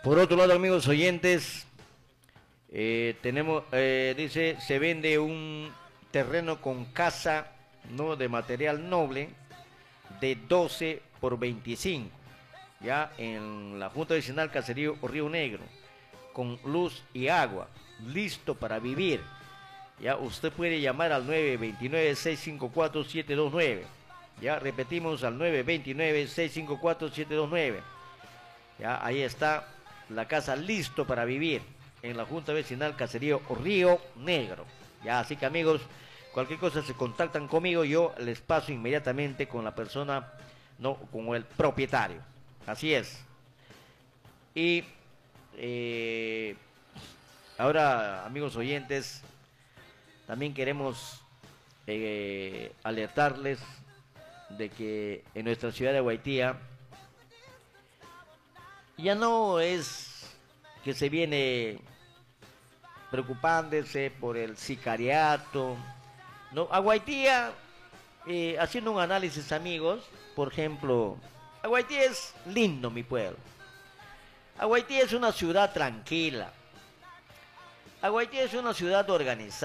Por otro lado, amigos oyentes, dice, se vende un terreno con casa, ¿no?, de material noble de 12 por 25, ya en la Junta Vecinal Caserío Río Negro, con luz y agua, listo para vivir. Ya usted puede llamar al 929-654-729. Ya repetimos al 929-654-729. Ya ahí está la casa listo para vivir en la Junta Vecinal Caserío Río Negro. Ya, así que amigos, cualquier cosa se contactan conmigo, yo les paso inmediatamente con la persona, no, con el propietario. Así es. Y ahora, amigos oyentes, también queremos alertarles de que en nuestra ciudad de Guaitía ya no es que se viene preocupándose por el sicariato. No, a Guaitía, haciendo un análisis, amigos, por ejemplo, Guaitía es lindo, mi pueblo. Guaitía es una ciudad tranquila. Guaitía es una ciudad organizada.